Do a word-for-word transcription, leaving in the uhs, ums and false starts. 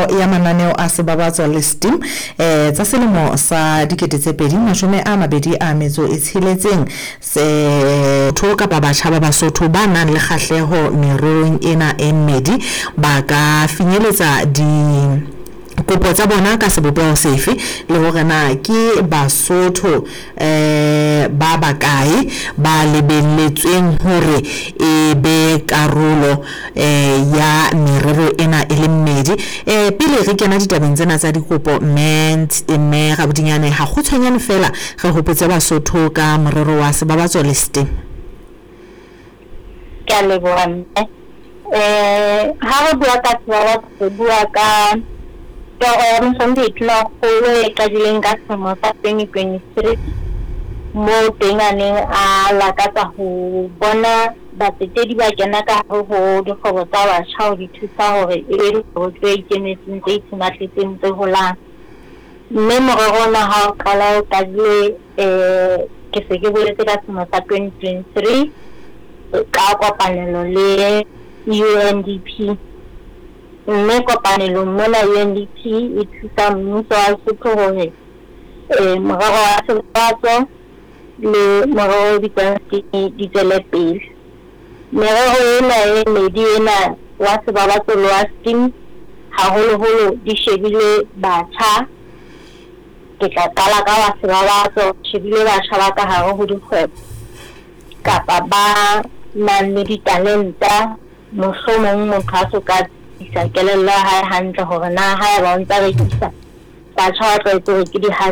ya mananeo a sebabatso le STEAM eh tsa selemo sa dikete tse pedi mashome a mabedi a metso e tshiletseng se thoka ba batjha ba Basotho ba nang le kgahleho mererong ena e mmedi ba ka finyeletsa di kopo tsa bona ka sebopeho sefe le hore na ke Basotho eh ba bakae ba lebelletsweng hore e be karolo eh ya merero ena e le mmedi eh pele re kena ditabeng tsena tsa dikopo ment mme ga bodinyane ha khutshwanyane fela re hopotse Basotho ka morero wa sebabatso le STEAM. Ka leboha eh ha re bua ka sebabatso bua ka Orang sendiri telah kue kajian gas semua tapi ni kue istri mau dengan ni ala kata hu bona batu jadi bagian nak hu hu di kau tahu asal di tu tahu itu hu tu jenis jenis mati tu hola. Memang orang hal kalau kaji eh kesegi boleh tidak semua tapi ni istri kau kau panel le U N D P. Mme kopanelo mona U N D P e thusa mmuso wa Lesotho hore eh morero wa sebabatso le morero di tswele pele. Merero ena e medi ena wa sebabatso le wa STEAM haholoholo di shebile batjha ke tla qala ka wa sebabatso shebile batjha ba ka hare ho dikgwebo kapa ba nang le ditalenta mohlomong motho a soka isa kelella ha hantle hore na ha ba ntse re isa batjha ba tlwaetse hore ke di